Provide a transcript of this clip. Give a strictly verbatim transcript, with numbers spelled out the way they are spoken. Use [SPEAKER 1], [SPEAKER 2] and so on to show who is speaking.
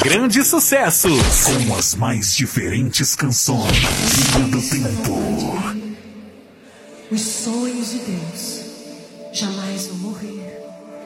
[SPEAKER 1] grande sucesso.
[SPEAKER 2] Com as mais diferentes canções. Linha do Tempo.
[SPEAKER 3] Os sonhos de Deus jamais vão morrer.